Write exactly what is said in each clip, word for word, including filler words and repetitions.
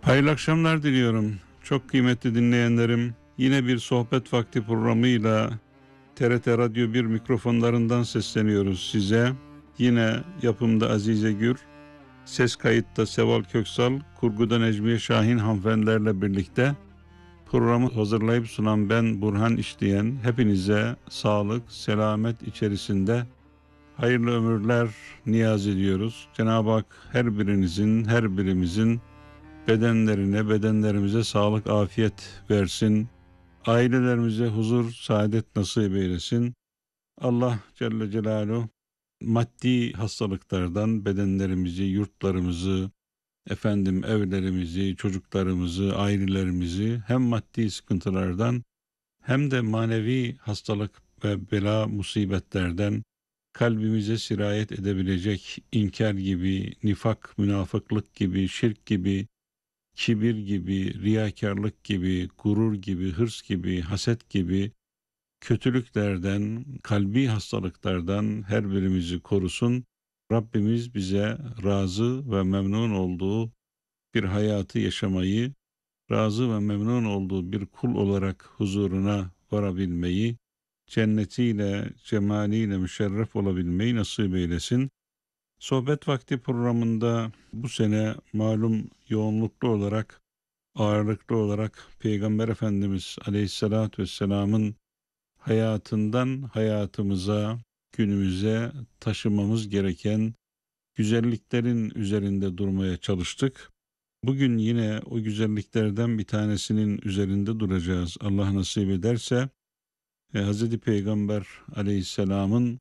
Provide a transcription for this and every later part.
Hayırlı akşamlar diliyorum. Çok kıymetli dinleyenlerim, yine bir sohbet vakti programıyla T R T Radyo bir mikrofonlarından sesleniyoruz size. Yine yapımda Azize Gür, ses kayıtta Seval Köksal, kurguda Necmiye Şahin hanımefendilerle birlikte programı hazırlayıp sunan ben Burhan İşleyen, hepinize sağlık, selamet içerisinde hayırlı ömürler niyaz ediyoruz. Cenab-ı Hak her birinizin, her birimizin bedenlerine, bedenlerimize sağlık, afiyet versin. Ailelerimize huzur, saadet nasip eylesin. Allah Celle Celaluhu maddi hastalıklardan bedenlerimizi, yurtlarımızı, efendim evlerimizi, çocuklarımızı, ailelerimizi hem maddi sıkıntılardan hem de manevi hastalık ve bela musibetlerden kalbimize sirayet edebilecek inkar gibi, nifak, münafıklık gibi, şirk gibi, kibir gibi, riyakarlık gibi, gurur gibi, hırs gibi, haset gibi kötülüklerden, kalbi hastalıklardan her birimizi korusun. Rabbimiz bize razı ve memnun olduğu bir hayatı yaşamayı, razı ve memnun olduğu bir kul olarak huzuruna varabilmeyi, cennetiyle, cemaliyle müşerref olabilmeyi nasip eylesin. Sohbet Vakti programında bu sene malum yoğunluklu olarak, ağırlıklı olarak Peygamber Efendimiz Aleyhisselatü Vesselam'ın hayatından hayatımıza, günümüze taşımamız gereken güzelliklerin üzerinde durmaya çalıştık. Bugün yine o güzelliklerden bir tanesinin üzerinde duracağız. Allah nasip ederse e, Hz. Peygamber Aleyhisselam'ın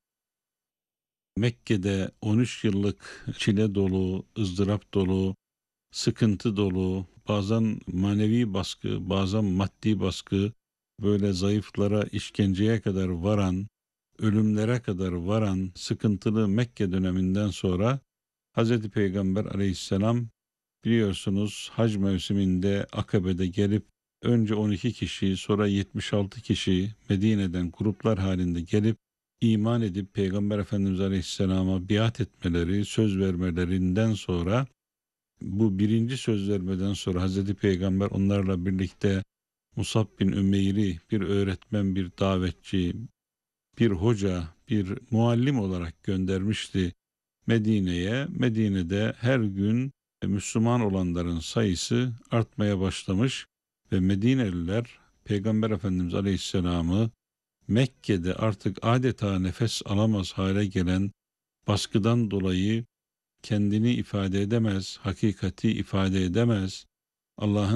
Mekke'de on üç yıllık çile dolu, ızdırap dolu, sıkıntı dolu, bazen manevi baskı, bazen maddi baskı, böyle zayıflara işkenceye kadar varan, ölümlere kadar varan sıkıntılı Mekke döneminden sonra Hz. Peygamber Aleyhisselam biliyorsunuz hac mevsiminde Akabe'de gelip önce on iki kişi, sonra yetmiş altı kişi Medine'den gruplar halinde gelip iman edip Peygamber Efendimiz Aleyhisselam'a biat etmeleri, söz vermelerinden sonra, bu birinci söz vermeden sonra Hazreti Peygamber onlarla birlikte Musab bin Ümeyr'i bir öğretmen, bir davetçi, bir hoca, bir muallim olarak göndermişti Medine'ye. Medine'de her gün Müslüman olanların sayısı artmaya başlamış ve Medineliler Peygamber Efendimiz Aleyhisselam'ı Mekke'de artık adeta nefes alamaz hale gelen baskıdan dolayı kendini ifade edemez, hakikati ifade edemez, Allah'ın